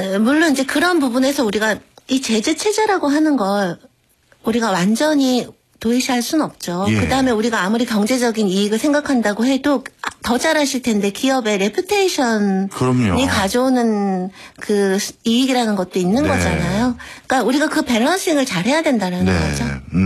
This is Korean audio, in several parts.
네, 물론 이제 그런 부분에서 우리가 이 제재 체제라고 하는 걸 우리가 완전히 도외시할 수는 없죠. 예. 그다음에 우리가 아무리 경제적인 이익을 생각한다고 해도 더 잘하실 텐데 기업의 레퓨테이션이 그럼요. 가져오는 그 이익이라는 것도 있는 네. 거잖아요. 그러니까 우리가 그 밸런싱을 잘 해야 된다는 거죠.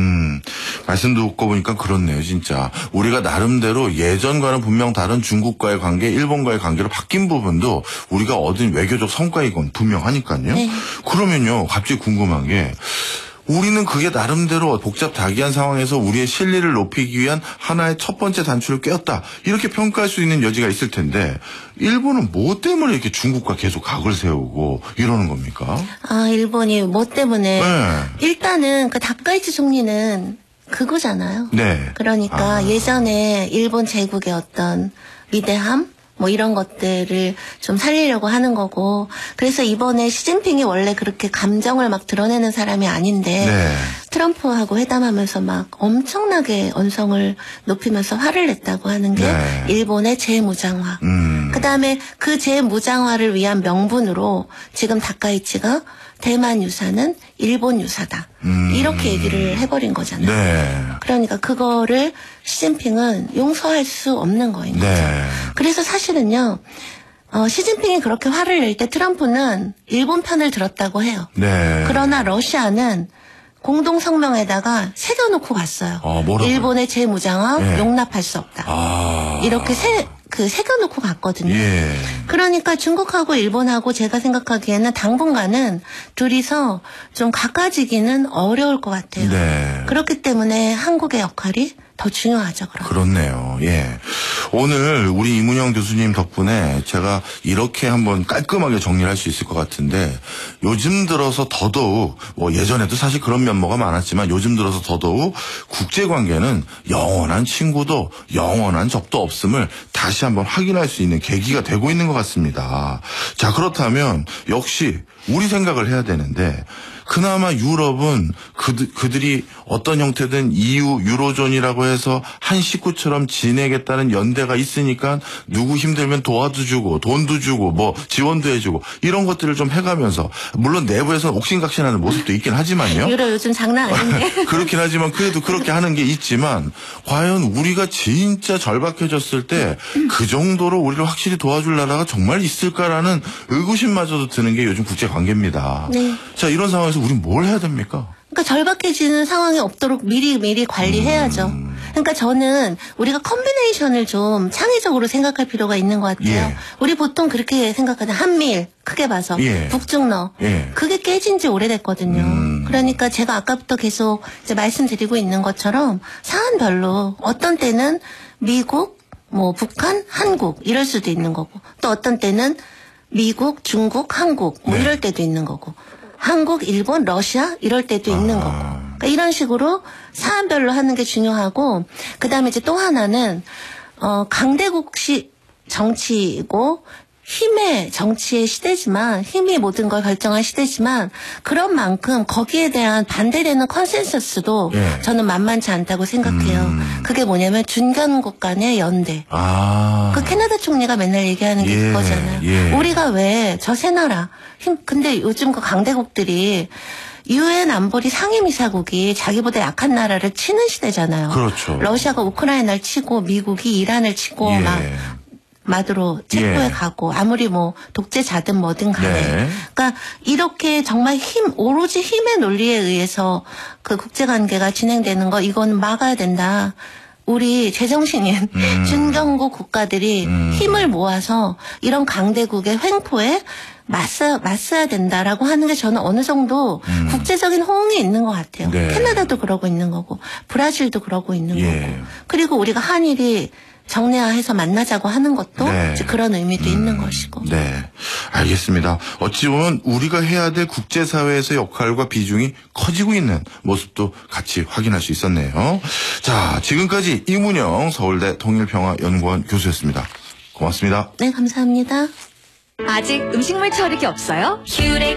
말씀 듣고 보니까 그렇네요, 진짜. 우리가 나름대로 예전과는 분명 다른 중국과의 관계, 일본과의 관계로 바뀐 부분도 우리가 얻은 외교적 성과이건 분명하니까요. 네. 그러면요, 갑자기 궁금한 게 우리는 그게 나름대로 복잡다기한 상황에서 우리의 실리를 높이기 위한 하나의 첫 번째 단추를 꿰었다. 이렇게 평가할 수 있는 여지가 있을 텐데 일본은 뭐 때문에 이렇게 중국과 계속 각을 세우고 이러는 겁니까? 아, 일본이 뭐 때문에? 네. 일단은 그 다카이치 총리는 그거잖아요. 네. 그러니까 예전에 일본 제국의 어떤 위대함? 뭐 이런 것들을 좀 살리려고 하는 거고. 그래서 이번에 시진핑이 원래 그렇게 감정을 막 드러내는 사람이 아닌데 네. 트럼프하고 회담하면서 막 엄청나게 언성을 높이면서 화를 냈다고 하는 게 네. 일본의 재무장화. 그다음에 그 재무장화를 위한 명분으로 지금 다카이치가 대만 유사는 일본 유사다. 이렇게 얘기를 해버린 거잖아요. 네. 그러니까 그거를 시진핑은 용서할 수 없는 거인 거죠. 네. 그래서 사실은요. 시진핑이 그렇게 화를 낼 때 트럼프는 일본 편을 들었다고 해요. 네. 그러나 러시아는 공동성명에다가 새겨놓고 갔어요. 뭐라고요? 일본의 재무장화 네. 용납할 수 없다. 이렇게 새겨놓고 갔거든요. 예. 그러니까 중국하고 일본하고 제가 생각하기에는 당분간은 둘이서 좀 가까워지기는 어려울 것 같아요. 네. 그렇기 때문에 한국의 역할이 더 중요하죠. 그럼. 그렇네요. 예. 오늘 우리 이문영 교수님 덕분에 제가 이렇게 한번 깔끔하게 정리를 할 수 있을 것 같은데 요즘 들어서 더더욱 뭐 예전에도 사실 그런 면모가 많았지만 요즘 들어서 더더욱 국제관계는 영원한 친구도 영원한 적도 없음을 다시 한번 확인할 수 있는 계기가 되고 있는 것 같습니다. 자, 그렇다면 역시 우리 생각을 해야 되는데 그나마 유럽은 그들이 어떤 형태든 EU, 유로존이라고 해서 한 식구처럼 지내겠다는 연대가 있으니까 누구 힘들면 도와도 주고 돈도 주고 뭐 지원도 해주고 이런 것들을 좀 해가면서 물론 내부에서는 옥신각신하는 모습도 있긴 하지만요. 유럽 요즘 장난 아닌데. 그렇긴 하지만 그래도 그렇게 하는 게 있지만 과연 우리가 진짜 절박해졌을 때 그 정도로 우리를 확실히 도와줄 나라가 정말 있을까라는 의구심마저도 드는 게 요즘 국제관계입니다. 네. 자, 이런 상황에서 우린 뭘 해야 됩니까? 그러니까 절박해지는 상황이 없도록 미리 관리해야죠. 그러니까 저는 우리가 컨비네이션을 좀 창의적으로 생각할 필요가 있는 것 같아요. 예. 우리 보통 그렇게 생각하는 한미일 크게 봐서 예. 북중러 예. 그게 깨진 지 오래됐거든요. 그러니까 제가 아까부터 계속 이제 말씀드리고 있는 것처럼 사안별로 어떤 때는 미국, 뭐 북한, 한국 이럴 수도 있는 거고 또 어떤 때는 미국, 중국, 한국 뭐 네. 이럴 때도 있는 거고 한국, 일본, 러시아 이럴 때도 있는 거고 그러니까 이런 식으로 사안별로 하는 게 중요하고 그다음에 이제 또 하나는 강대국식 정치이고 힘의 정치의 시대지만 힘이 모든 걸 결정할 시대지만 그런 만큼 거기에 대한 반대되는 컨센서스도 예. 저는 만만치 않다고 생각해요. 그게 뭐냐면 준견국 간의 연대. 그 캐나다 총리가 맨날 얘기하는 게 예, 그거잖아요. 예. 우리가 왜 저 세 나라 근데 요즘 그 강대국들이 유엔 안보리 상임이사국이 자기보다 약한 나라를 치는 시대잖아요. 그렇죠. 러시아가 우크라이나를 치고 미국이 이란을 치고 예. 막 마두로 체포해 예. 가고 아무리 뭐 독재자든 뭐든 간에 네. 그러니까 이렇게 정말 오로지 힘의 논리에 의해서 그 국제관계가 진행되는 거 이건 막아야 된다. 우리 제정신인 준경국 국가들이 힘을 모아서 이런 강대국의 횡포에 맞서야 된다라고 하는 게 저는 어느 정도 국제적인 호응이 있는 것 같아요. 네. 캐나다도 그러고 있는 거고 브라질도 그러고 있는 예. 거고 그리고 우리가 한일이 정례화해서 만나자고 하는 것도 네. 이제 그런 의미도 있는 것이고. 네, 알겠습니다. 어찌 보면 우리가 해야 될 국제사회에서의 역할과 비중이 커지고 있는 모습도 같이 확인할 수 있었네요. 자, 지금까지 이문영 서울대 통일평화연구원 교수였습니다. 고맙습니다. 네, 감사합니다. 아직 음식물 처리기 없어요?